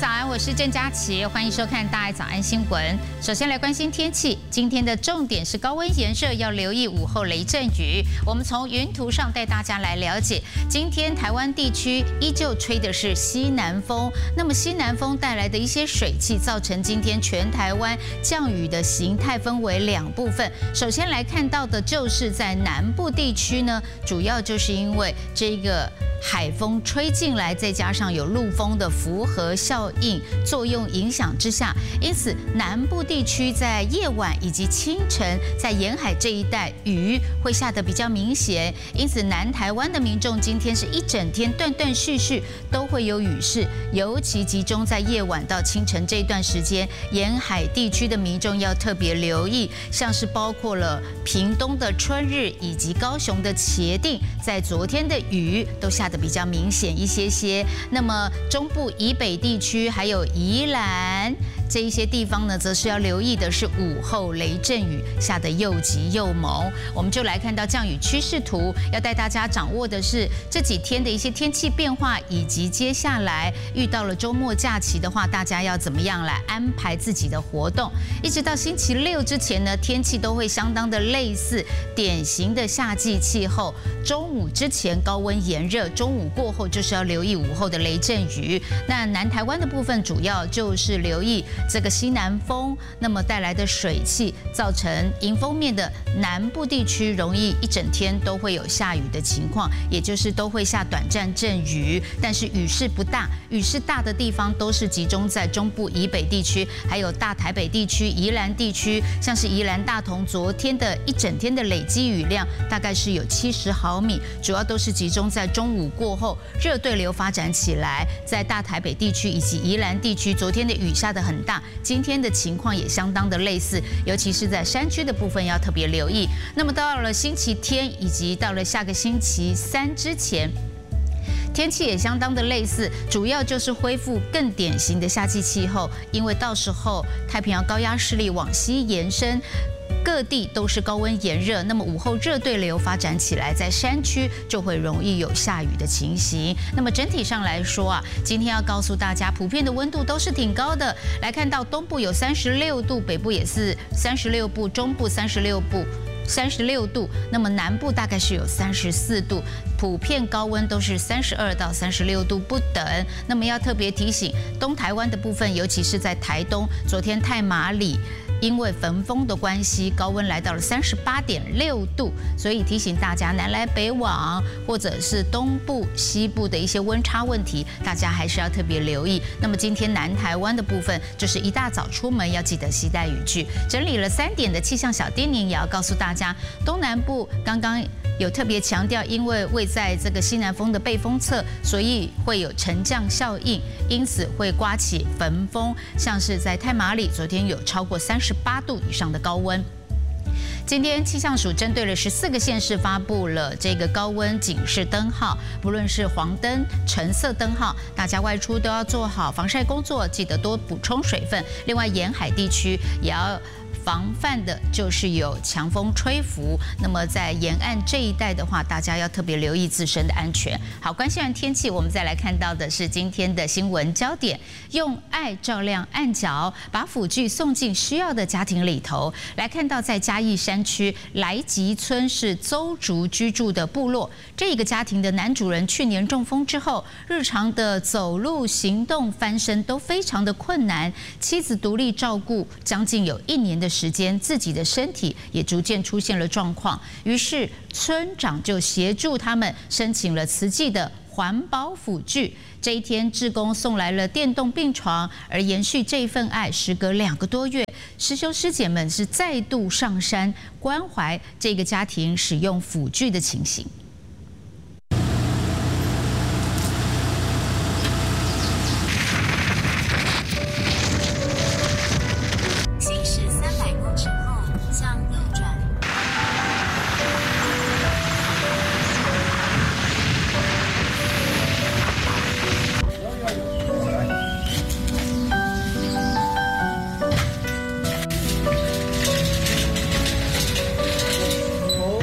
早安，我是郑佳琪，欢迎收看大爱早安新闻。首先来关心天气，今天的重点是高温炎热，要留意午后雷阵雨。我们从云图上带大家来了解，今天台湾地区依旧吹的是西南风，那么西南风带来的一些水汽，造成今天全台湾降雨的形态分为两部分。首先来看到的就是在南部地区呢，主要就是因为这个海风吹进来，再加上有陆风的符合效应作用影响之下，因此南部地区在夜晚以及清晨，在沿海这一带雨会下得比较明显，因此南台湾的民众今天是一整天断断续续都会有雨势，尤其集中在夜晚到清晨这一段时间，沿海地区的民众要特别留意，像是包括了屏东的春日以及高雄的茄萣，在昨天的雨都下得比较明显一些。那么中部以北地区还有宜兰这一些地方呢，则是要留意的是午后雷阵雨下得又急又猛。我们就来看到降雨趋势图，要带大家掌握的是这几天的一些天气变化，以及接下来遇到了周末假期的话，大家要怎么样来安排自己的活动。一直到星期六之前呢，天气都会相当的类似典型的夏季气候。中午之前高温炎热，中午过后就是要留意午后的雷阵雨。那南台湾的部分主要就是留意这个西南风，那么带来的水汽，造成迎风面的南部地区容易一整天都会有下雨的情况，也就是都会下短暂阵雨，但是雨势不大，雨势大的地方都是集中在中部以北地区，还有大台北地区、宜兰地区，像是宜兰大同昨天的一整天的累积雨量大概是有70毫米，主要都是集中在中午过后，热对流发展起来，在大台北地区以及宜兰地区，昨天的雨下得很大，今天的情况也相当的类似，尤其是在山区的部分要特别留意。那么到了星期天以及到了下个星期三之前，天气也相当的类似，主要就是恢复更典型的夏季气候，因为到时候太平洋高压势力往西延伸，各地都是高温炎热，那么午后热对流发展起来，在山区就会容易有下雨的情形。那么整体上来说啊，今天要告诉大家，普遍的温度都是挺高的。来看到东部有36度，北部也是36度，中部36度，那么南部大概是有34度，普遍高温都是32到36度不等。那么要特别提醒，东台湾的部分，尤其是在台东，昨天太麻里因为焚风的关系，高温来到了38.6度，所以提醒大家南来北往或者是东部、西部的一些温差问题，大家还是要特别留意。那么今天南台湾的部分，就是一大早出门要记得携带雨具。整理了3点的气象小叮咛，也要告诉大家，东南部刚刚有特别强调，因为位在这个西南风的背风侧，所以会有沉降效应，因此会刮起焚风，像是在太麻里，昨天有超过38度以上的高温。今天气象署针对了14个县市发布了这个高温警示灯号，不论是黄灯、橙色灯号，大家外出都要做好防晒工作，记得多补充水分。另外，沿海地区也要防范的就是有强风吹拂，那么在沿岸这一带的话，大家要特别留意自身的安全。好，关心完天气，我们再来看到的是今天的新闻焦点，用爱照亮岸角，把辅具送进需要的家庭里头。来看到在嘉义山区来吉村是邹族居住的部落，这个家庭的男主人去年中风之后，日常的走路、行动、翻身都非常的困难，妻子独立照顾将近有1年的时间，自己的身体也逐渐出现了状况，于是村长就协助他们申请了慈济的环保辅具。这一天，志工送来了电动病床，而延续这份爱，时隔2个多月，师兄师姐们是再度上山关怀这个家庭使用辅具的情形。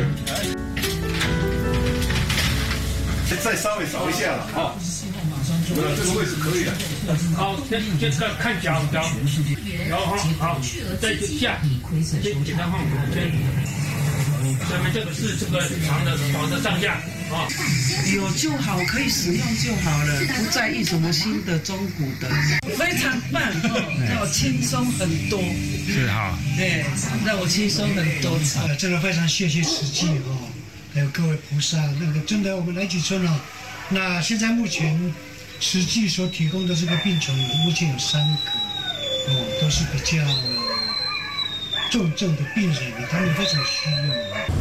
再稍微扫一下了啊。 这个位置可以的。好，先看脚，然后好，再下，先简单放先。下面这个是这个床的上下啊， 有就好，可以使用就好了，不在意什么新的、中古的，非常棒让我轻松很多。 是哈， 对，让我轻松很多。 真的非常谢谢慈济还有各位菩萨，真的我们来济村那现在目前慈济所提供的这个病床，目前有3个都是比较重症的病人，他们非常需要。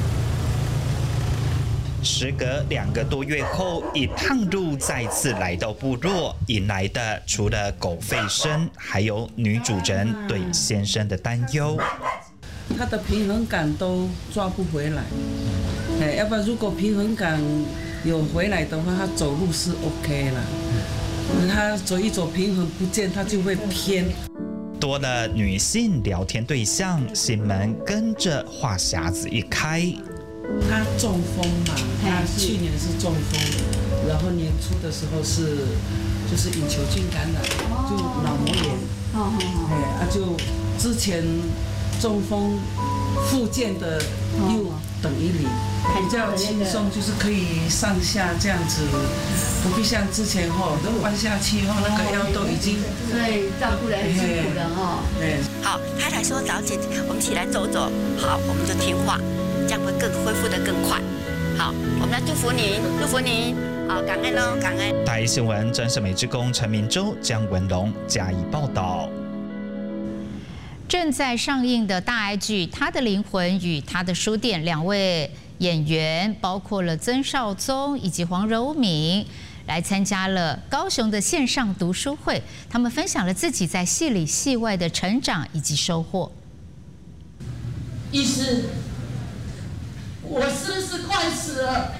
时隔2个多月后，一趟路再次来到部落，引来的除了狗吠声，还有女主人对先生的担忧。 他的平衡感都抓不回来，要不然如果平衡感有回来的话，他走路是 OK 了。他走一走平衡不见，他就会偏。 多了女性聊天对象，心门跟着话匣子一开。 他中风嘛，他去年是中风，然后年初的时候就是隐球菌感染，就脑膜炎，就之前中风复健的又等于零，比较轻松，就是可以上下这样子，不必像之前都弯下去那个腰都已经， 对，照顾得很辛苦的对。 好，太太说早姐，我们起来走走，好，我们就听话，这样会更恢复得更快。好，我们来祝福您，祝福您。好，感恩喽，感恩。 大爱新闻真善美志工陈明洲、江文龙加以报道。 正在上映的大爱剧《他的灵魂与他的书店》，2位演员包括了曾少宗以及黄柔敏，来参加了高雄的线上读书会。他们分享了自己在戏里戏外的成长以及收获。 医师，我是不是快死了？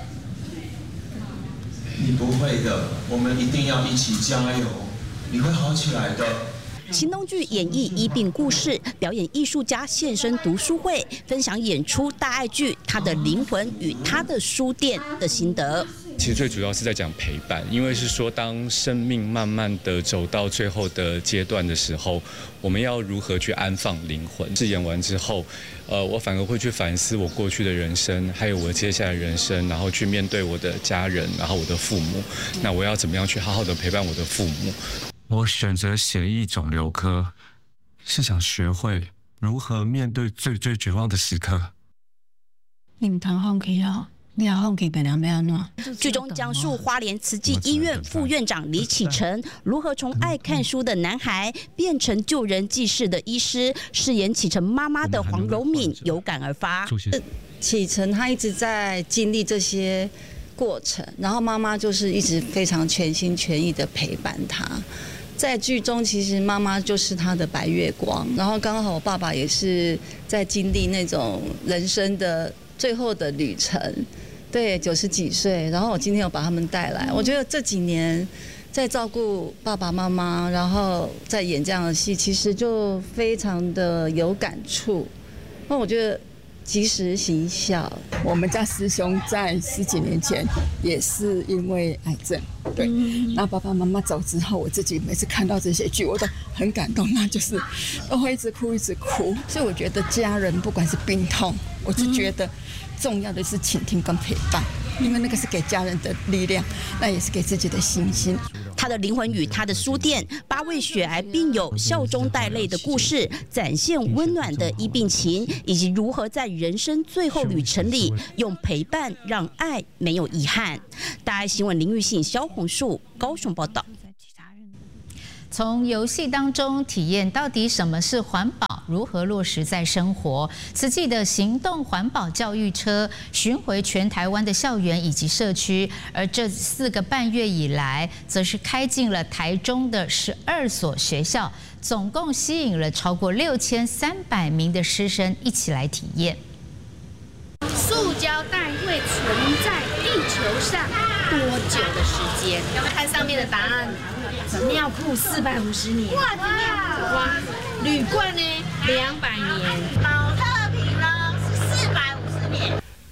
你不会的，我们一定要一起加油，你会好起来的。 行动剧演绎医病故事，表演艺术家现身读书会，分享演出大爱剧《他的灵魂与他的书店》的心得。 其实最主要是在讲陪伴，因为是说当生命慢慢的走到最后的阶段的时候，我们要如何去安放灵魂。饰演完之后，我反而会去反思我过去的人生，还有我接下来的人生，然后去面对我的家人，然后我的父母。那我要怎么样去好好的陪伴我的父母？ 我选择血液肿瘤科，是想学会如何面对最绝望的时刻。 你唔通放弃哦，你要放弃病人要安怎？ 剧中讲述花莲慈济医院副院长李启成如何从爱看书的男孩变成救人济世的医师。饰演启成妈妈的黄柔敏有感而发。 启成他一直在经历这些过程，然后妈妈就是一直非常全心全意的陪伴他。在剧中，其实妈妈就是他的白月光，然后刚好我爸爸也是在经历那种人生的最后的旅程，对，90几岁，然后我今天有把他们带来，我觉得这几年在照顾爸爸妈妈，然后在演这样的戏，其实就非常的有感触，那我觉得及时行孝。 我们家师兄在10几年前也是因为癌症，对，那爸爸妈妈走之后，我自己每次看到这些剧，我都很感动，那就是都会一直哭一直哭。所以我觉得家人不管是病痛，我是觉得重要的是倾听跟陪伴，因为那个是给家人的力量，那也是给自己的信心。 他的灵魂与他的书店，8位血癌病友笑中带泪的故事，展现温暖的医病情，以及如何在人生最后旅程里用陪伴让爱没有遗憾。大爱新闻林玉信、萧红树高雄报道。 从游戏当中体验到底什么是环保，如何落实在生活。慈济的行动环保教育车巡回全台湾的校园以及社区，而这4个半月以来，则是开进了台中的12所学校，总共吸引了超过6300名的师生一起来体验。 塑胶袋会存在地球上多久的时间？看上面的答案。尿裤450年，哇！铝罐呢200年，保特瓶呢是450年。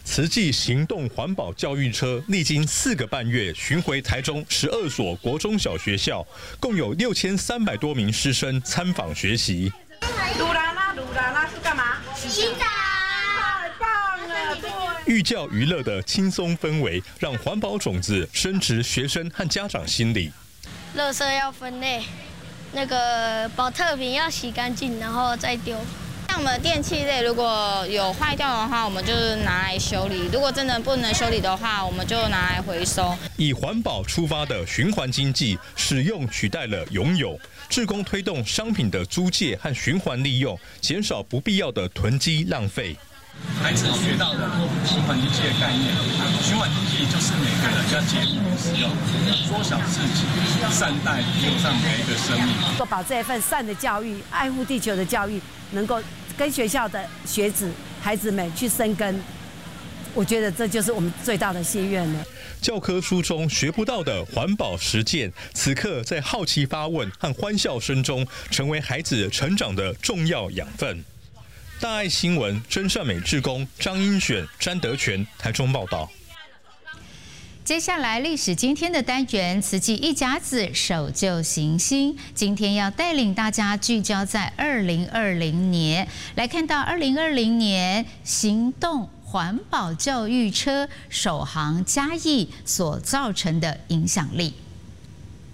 慈济行动环保教育车历经4个半月巡回台中12所国中小学校，共有6300多名师生参访学习。 鲁拉拉是干嘛？洗澡。太棒了！ 寓教于乐的轻松氛围，让环保种子深植学生和家长心里。 垃圾要分类，那个保特瓶要洗干净，然后再丢。像我们电器类如果有坏掉的话，我们就是拿来修理；如果真的不能修理的话，我们就拿来回收。 以环保出发的循环经济，使用取代了拥有。志工推动商品的租借和循环利用，减少不必要的囤积浪费。 孩子学到的循环经济的概念，循环经济就是每个人要节约使用，缩小自己，善待地球上每一个生命。 做把这份善的教育、爱护地球的教育，能够跟学校的学子、孩子们去生根，我觉得这就是我们最大的心愿了。 教科书中学不到的环保实践，此刻在好奇发问和欢笑声中，成为孩子成长的重要养分。大爱新闻真善美志工张英选、詹德全台中报道。 接下来历史今天的单元，慈济一甲子守旧行星，今天要带领大家聚焦在2020年，来看到2020年行动环保教育车首航嘉义所造成的影响力。